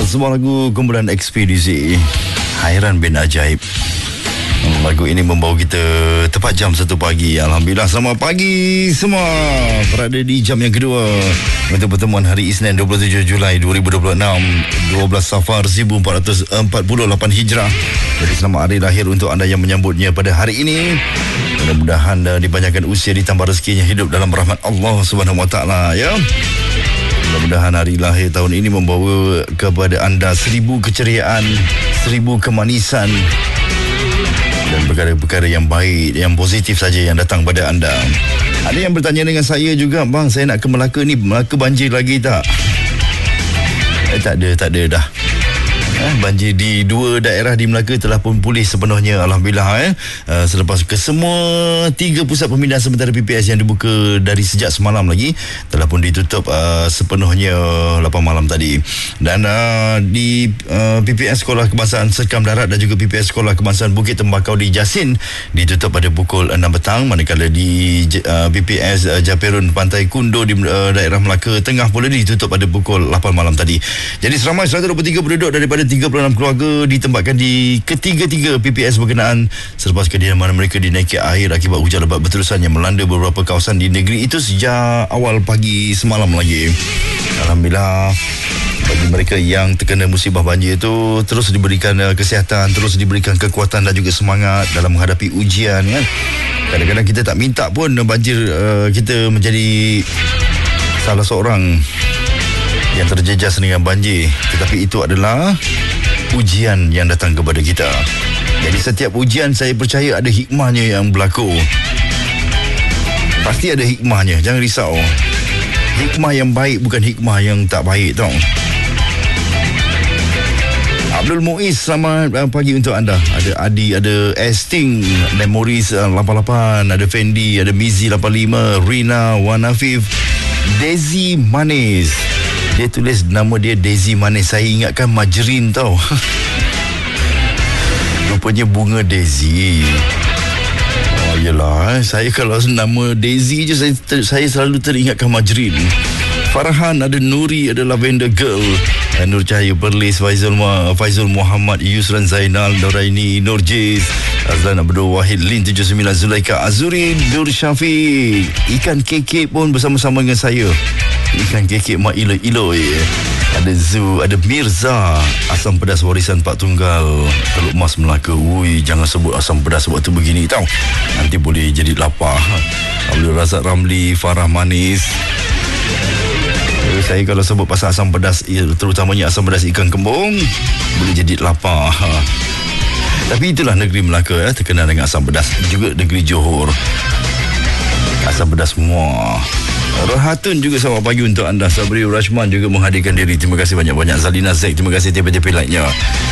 Sebuah lagu kumpulan Ekspedisi Hairan bin Ajaib. Lagu ini membawa kita tepat jam 1 pagi. Alhamdulillah, selamat pagi semua. Berada di jam yang kedua untuk pertemuan hari Isnin 27 Julai 2026, 12 Safar 1448 Hijrah. Jadi selamat hari lahir untuk anda yang menyambutnya pada hari ini. Mudah-mudahan dipanjangkan usia, ditambah rezekinya, hidup dalam rahmat Allah Subhanahu Wa Taala, ya. Mudah-mudahan hari lahir tahun ini membawa kepada anda 1000 keceriaan, 1000 kemanisan dan perkara-perkara yang baik, yang positif saja yang datang pada anda. Ada yang bertanya dengan saya juga, bang, saya nak ke Melaka ni, Melaka banjir lagi tak? Tak ada dah. Banjir di 2 daerah di Melaka telah pun pulih sepenuhnya, alhamdulillah. Selepas ke semua 3 pusat pemindahan sementara PPS yang dibuka dari sejak semalam lagi telah pun ditutup sepenuhnya 8 malam tadi. Dan di PPS Sekolah Kebangsaan Sekam Darat dan juga PPS Sekolah Kebangsaan Bukit Tembakau di Jasin ditutup pada pukul 6 petang, manakala di PPS Japerun Pantai Kundo di daerah Melaka Tengah pula ditutup pada pukul 8 malam tadi. Jadi seramai 123 penduduk daripada 36 keluarga ditempatkan di ketiga-tiga PPS berkenaan selepas kediaman mereka dinaiki air akibat hujan lebat berterusan yang melanda beberapa kawasan di negeri itu sejak awal pagi semalam lagi. Alhamdulillah, bagi mereka yang terkena musibah banjir itu terus diberikan kesihatan, terus diberikan kekuatan dan juga semangat dalam menghadapi ujian, kan. Kadang-kadang kita tak minta pun banjir kita menjadi salah seorang yang terjejas dengan banjir, tetapi itu adalah ujian yang datang kepada kita. Jadi setiap ujian saya percaya ada hikmahnya yang berlaku. Pasti ada hikmahnya, jangan risau. Hikmah yang baik, bukan hikmah yang tak baik, tau. Abdul Muiz, selamat pagi untuk anda. Ada Adi, ada Esting, Memories 88, ada Fendi, ada Mizi 85, Rina, Wanafif, Desi Manis. Dia tulis nama dia Daisy Manis. Saya ingatkan Majrin, tau. Rupanya bunga Daisy. Oh, yelah. Saya kalau nama Daisy je, saya selalu teringatkan Majrin. Farhan, ada Nuri, ada Lavender Girl, Nur Cahaya Perlis, Faizul Muhammad, Yusran Zainal, Noraini, Nurjiz, Azlan Abdul Wahid, Lin 79, Zulaika Azuri, Dur Syafiq. Ikan kekek pun bersama-sama dengan saya. Ikan kekek mak iloi. Ada Zu, ada Mirza, asam pedas warisan Pak Tunggal, Teluk Mas Melaka. Ui, jangan sebut asam pedas waktu begini, tau. Nanti boleh jadi lapar. Abdul Razak Ramli, Farah Manis. Saya kalau sebut pasal asam pedas, terutamanya asam pedas ikan kembung, boleh jadi lapar. Tapi itulah negeri Melaka, terkenal dengan asam pedas. Juga negeri Johor, asam pedas semua. Rahatun juga selamat pagi untuk anda. Sabri Rashman juga menghadirkan diri. Terima kasih banyak-banyak. Zalina Zaid, terima kasih TP-TP like-nya.